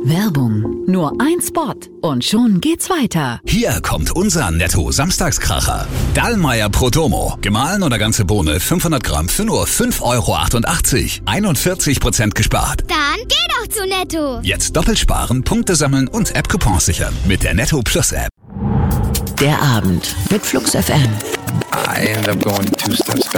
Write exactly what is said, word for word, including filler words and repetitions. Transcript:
Werbung. Nur ein Spot und schon geht's weiter. Hier kommt unser Netto-Samstagskracher. Dallmayr Prodomo. Gemahlen oder ganze Bohne fünfhundert Gramm für nur fünf Euro achtundachtzig. einundvierzig Prozent gespart. Dann geh doch zu Netto. Jetzt doppelt sparen, Punkte sammeln und App-Coupons sichern. Mit der Netto Plus App. Der Abend mit Flux F M. I ended up going two steps back.